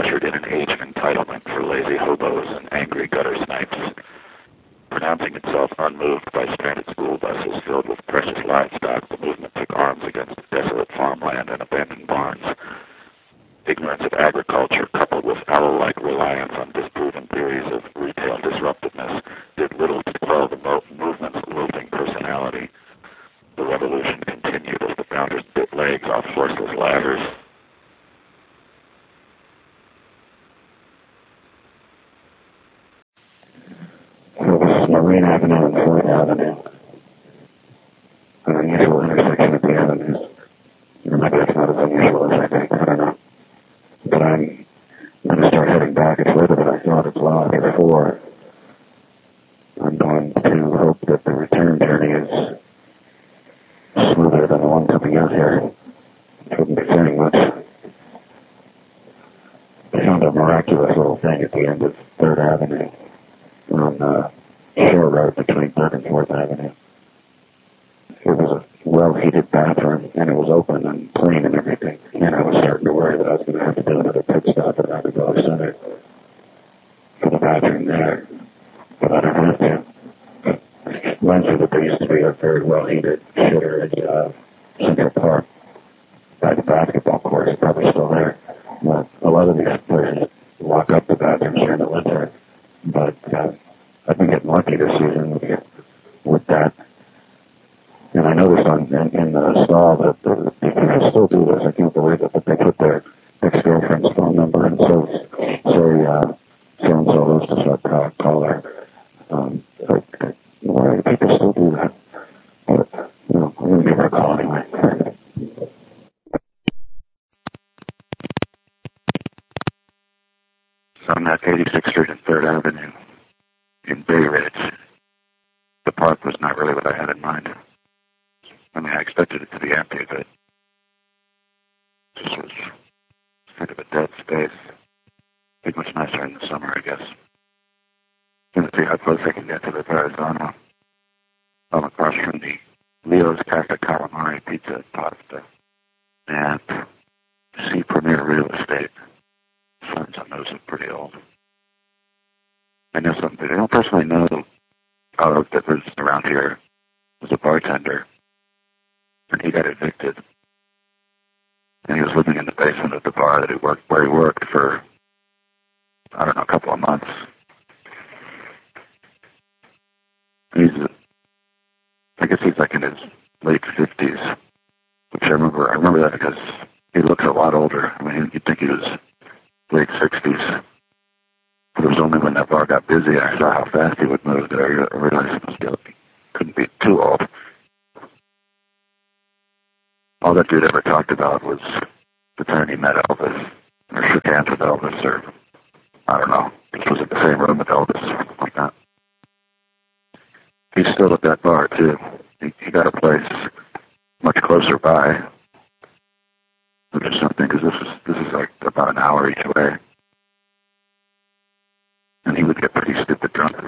ushered in an age of entitlement for lazy hobos and angry gutter snipes. Pronouncing itself unmoved by stranded school buses filled with precious livestock, the movement took arms against desolate farmland and abandoned barns. Ignorance of agriculture, coupled with owl-like reliance on disproven theories of retail disruptiveness, did little to quell the movement's wilting personality. The revolution continued as the founders bit legs off horseless ladders. So this is Marine Avenue and 4th Avenue, an unusual intersection of the avenues. Or maybe it's not as unusual as I think, I don't know. But I'm going to start heading back. It's later than I thought. It's long before. I'm going to hope that the return journey is smoother than the one coming out here. It wouldn't be saying much. I found a miraculous little thing at the end of 3rd Avenue on Shore Road between 3rd and 4th Avenue. It was a well-heated bathroom, and it was open and clean and everything. And I was starting to worry that I was going to have to do another pit stop at Rockefeller Center for the bathroom there. But I don't have to. Reminds me that there used to be a very well-heated shitter in Central Park by the basketball court. It's probably still there. But a lot of these places lock up the bathrooms during the winter. But I've been getting lucky this season with that. And I noticed in the stall that people still do this. I can't believe it, but they put their ex-girlfriend's phone number and so so-and-so hostess up, call her. Why do people still do that? But, I'm going to give her a call anyway. So I'm at 86th Street and 3rd Avenue in Bay Ridge. The park was not really what I had in mind. I mean, I expected it to be empty, but this was kind of a dead space. Be much nicer in the summer, I guess. Going to see how close I can get to the Verrazano. I'm across from the Leo's Casa Calamari Pizza and Pasta and C Premier Real Estate. Friends on those are pretty old. I know somebody I don't personally know that was around here was a bartender. And he got evicted. And he was living in the basement of the bar where he worked for, I don't know, a couple of months. I guess he's like in his late 50s, which I remember that because he looks a lot older. I mean, you'd think he was late 60s. But it was only when that bar got busy and I saw how fast he would move that I realized he couldn't be too old. All that dude ever talked about was the time he met Elvis, or shook hands with Elvis, or, I don't know, just was in the same room with Elvis, or something like that. He's still at that bar, too. He got a place much closer by, which is something, because this is like about an hour each way. And he would get pretty stupid drunk